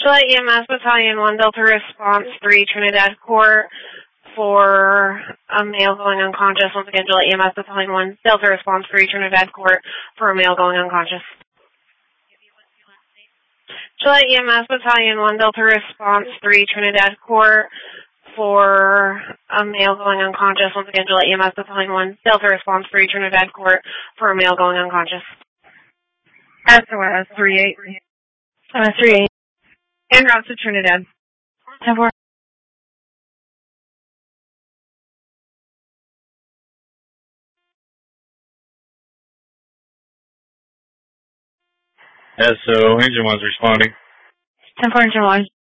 Gillette EMS Battalion 1 Delta Response 3 Trinidad Court for a male going unconscious. Once again, Gillette EMS Battalion 1 Delta Response 3 Trinidad Court for a male going unconscious. Gillette EMS Battalion 1 Delta Response 3 Trinidad Court for a male going unconscious. Once again, Gillette EMS Battalion 1 Delta Response 3 Trinidad Court for a male going unconscious. SOS 38. SOS 38. En route to Trinidad. 10-4. SO, Engine 1's responding. 10-4, Engine 1.